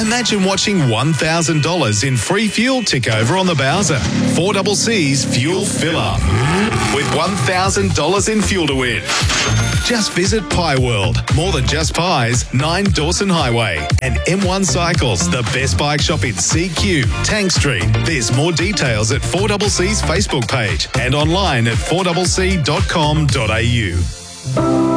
Imagine watching $1,000 in free fuel tick over on the Bowser. 4CC's Fuel Fill Up with $1,000 in fuel to win. Just visit Pie World, more than just pies, 9 Dawson Highway, and M1 Cycles, the best bike shop in CQ, Tank Street. There's more details at 4CC's Facebook page and online at 4cc.com.au.